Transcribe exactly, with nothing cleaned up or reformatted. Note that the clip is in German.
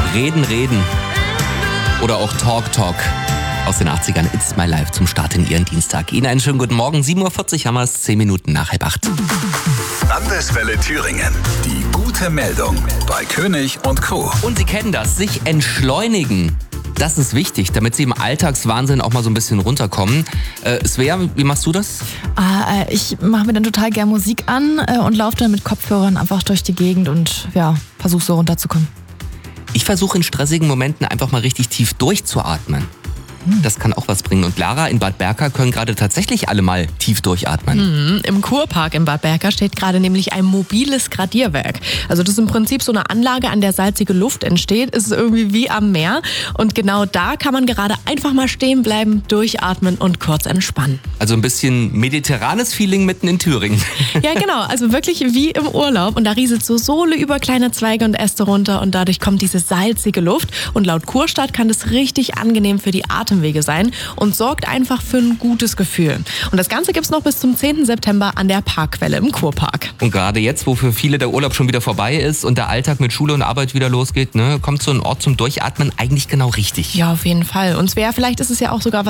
Reden, Reden. Oder auch Talk, Talk. Aus den achtzigern, It's My Life zum Start in Ihren Dienstag. Ihnen einen schönen guten Morgen. sieben Uhr vierzig haben wir es, zehn Minuten nach halb acht. Landeswelle Thüringen. Die gute Meldung bei König und Co. Und Sie kennen das, sich entschleunigen. Das ist wichtig, damit Sie im Alltagswahnsinn auch mal so ein bisschen runterkommen. Äh, Svea, wie machst du das? Ah, äh, ich mache mir dann total gern Musik an äh, und laufe dann mit Kopfhörern einfach durch die Gegend und ja, versuche so runterzukommen. Ich versuche in stressigen Momenten einfach mal richtig tief durchzuatmen. Das kann auch was bringen. Und Lara, in Bad Berka können gerade tatsächlich alle mal tief durchatmen. Mhm. Im Kurpark in Bad Berka steht gerade nämlich ein mobiles Gradierwerk. Also das ist im Prinzip so eine Anlage, an der salzige Luft entsteht. Es ist irgendwie wie am Meer. Und genau da kann man gerade einfach mal stehen bleiben, durchatmen und kurz entspannen. Also ein bisschen mediterranes Feeling mitten in Thüringen. Ja, genau. Also wirklich wie im Urlaub. Und da rieselt so Sohle über kleine Zweige und Äste runter und dadurch kommt diese salzige Luft. Und laut Kurstadt kann das richtig angenehm für die Atemwege sein und sorgt einfach für ein gutes Gefühl. Und das Ganze gibt's noch bis zum zehnten September an der Parkquelle im Kurpark. Und gerade jetzt, wo für viele der Urlaub schon wieder vorbei ist und der Alltag mit Schule und Arbeit wieder losgeht, ne, kommt so ein Ort zum Durchatmen eigentlich genau richtig. Ja, auf jeden Fall. Und Svea, vielleicht ist es ja auch sogar was